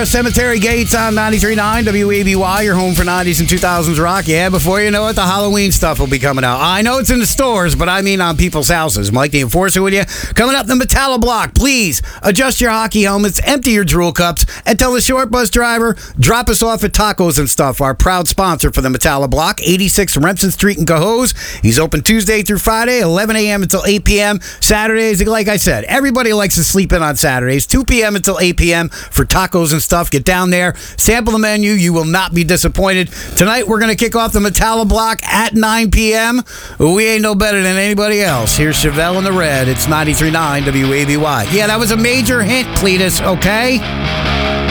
there. Cemetery Gates on 93.9 WABY, your home for 90s and 2000s rock. Yeah, before you know it, the Halloween stuff will be coming out. I know it's in the stores, but I mean on people's houses. Mike the Enforcer with you. Coming up, the Metalla Block. Please adjust your hockey helmets, empty your drool cups, and tell the short bus driver, drop us off at Tacos and Stuff, our proud sponsor for the Metalla Block, 86 Remsen Street in Cohoes. He's open Tuesday through Friday, 11 a.m. until 8 p.m. Saturdays, like I said, everybody likes to sleep in on Saturdays, 2 p.m. until 8 p.m. for Tacos and Stuff. Get down there, sample the menu. You will not be disappointed. Tonight, we're going to kick off the Metalla Block at 9 p.m. We ain't no better than anybody else. Here's Chevelle in the Red. It's 93.9 WABY. Yeah, that was a major hint, Cletus, okay?